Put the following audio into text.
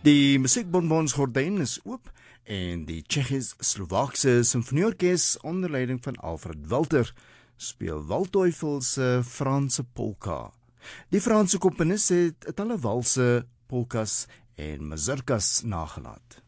Die musiekbonbons gordyn is oop en die Tsjechies-Slowaakse Simfonieorkes onder leiding van Alfred Walter speel Waldteufel se Franse polka. Die Franse komponis het talle walse, polkas en mazurkas nagelaat.